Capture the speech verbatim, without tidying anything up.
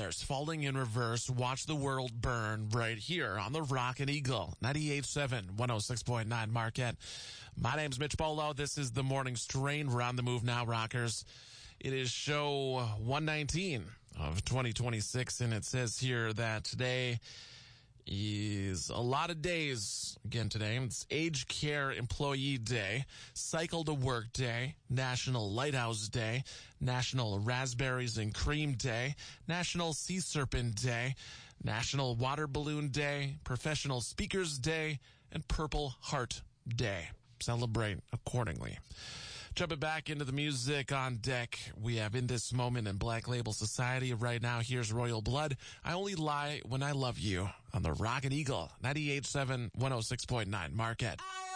Brothers, Falling in Reverse, Watch the World Burn, right here on the Rockin' Eagle, ninety-eight point seven, one oh six point nine Marquette. My name's Mitch Bolo. This is the Morning Strain. We're on the move now, rockers. It is show one nineteen of twenty twenty-six, and it says here that today is a lot of days again today. It's Aged Care Employee Day, Cycle to Work Day, National Lighthouse Day, National Raspberries and Cream Day, National Sea Serpent Day, National Water Balloon Day, Professional Speakers Day, and Purple Heart Day. Celebrate accordingly. Jumping back into the music on deck, we have In This Moment in Black Label Society. Right now, here's Royal Blood. I Only Lie When I Love You on the Rockin' Eagle, ninety-eight point seven, one oh six point nine Marquette.